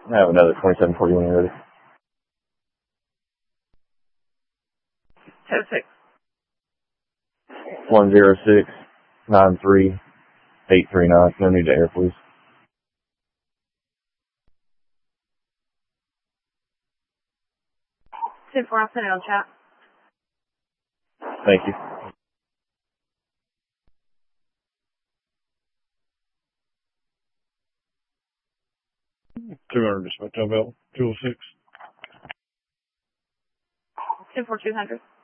I have another 2740 when you're ready. 10-6. 106-93-839. No need to air, please. I'll send it on chat. Thank you. $200 dispatch bell, 206. 10-4, 200.